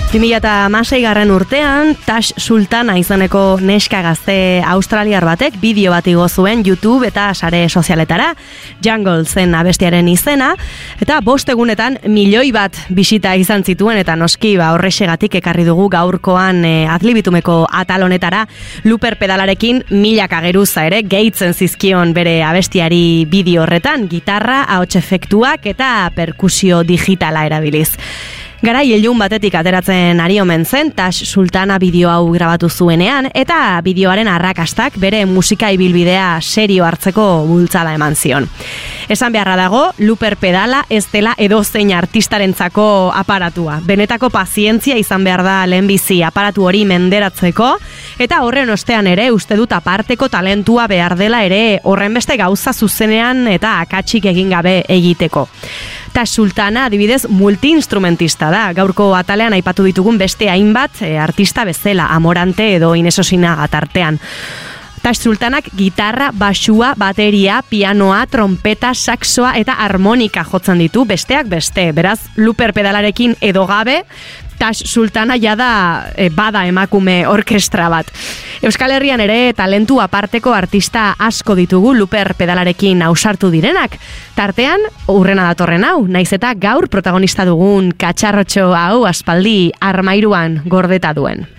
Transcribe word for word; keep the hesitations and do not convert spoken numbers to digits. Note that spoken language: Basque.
bi mila hamasei garren urtean, Tash Sultana izaneko neska gazte australiar batek bideo bat igo zuen YouTube eta sare sozialetara, Jungle zen abestiaren izena, eta bost egunetan milioi bat bisita izan zituen, eta noski ba, horrexegatik ekarri dugu gaurkoan e, adlibitumeko atal honetara Looper pedalarekin milaka geruza ere gehitzen zizkion bere abestiari bideo horretan, gitarra, ahots efektuak eta perkusio digitala erabiliz. Garai ilun batetik ateratzen ari omen zen Tash Sultana bideo hau grabatu zuenean, eta bideoaren arrakastak bere musika ibilbidea serio hartzeko bultzada eman zion. Esan beharra dago, Looper pedala ez dela edozein artistarentzako aparatua. Benetako pazientzia izan behar da lehenbizi aparatu hori menderatzeko, eta horren ostean ere uste dut aparteko talentua behar dela ere horrenbeste gauza zuzenean eta akatsik egin gabe egiteko. Tash Sultana adibidez multi-instrumentista da, gaurko atalean aipatu ditugun beste hainbat e, artista bezala, Amorante edo Ines Osinaga tartean. Tash Sultanak gitarra, basua, bateria, pianoa, trompeta, saxoa eta harmonika jotzen ditu, besteak beste. Beraz, Looper pedalarekin edo gabe, Tash Sultana jada e, bada emakume orkestra bat. Euskal Herrian ere talentu aparteko artista asko ditugu Looper pedalarekin ausartu direnak. Tartean, urrena datorren hau, naiz eta gaur protagonista dugun katxarrotxo hau aspaldi armairuan gordeta duen.